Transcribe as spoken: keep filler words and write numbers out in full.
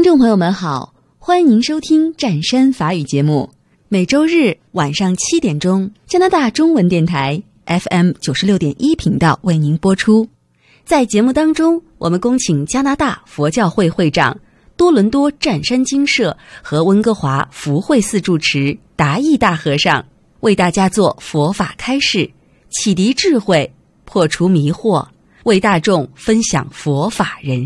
众朋友们好，欢迎您收听湛山法语节目，每周日晚上七点钟，加拿大中文电台 F M 九十六点一频道为您播出。在节目当中，我们恭请加拿大佛教会会长、多伦多湛山精舍和温哥华福慧寺住持达义大和尚为大家做佛法开示，启迪智慧，破除迷惑，为大众分享佛法人